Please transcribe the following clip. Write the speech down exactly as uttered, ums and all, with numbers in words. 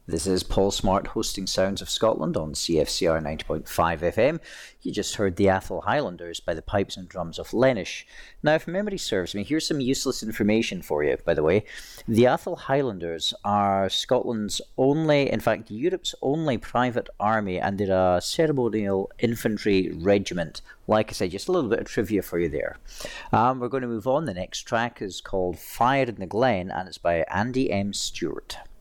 This is Paul Smart hosting Sounds of Scotland on C F C R ninety point five F M. You just heard the Atholl Highlanders by the pipes and drums of Lenish. Now, if memory serves me, here's some useless information for you, by the way. The Atholl Highlanders are Scotland's only, in fact, Europe's only private army, and they're a ceremonial infantry regiment. Like I said, just a little bit of trivia for you there. Um, we're going to move on. The next track is called Fire in the Glen, and it's by Andy M. Stewart.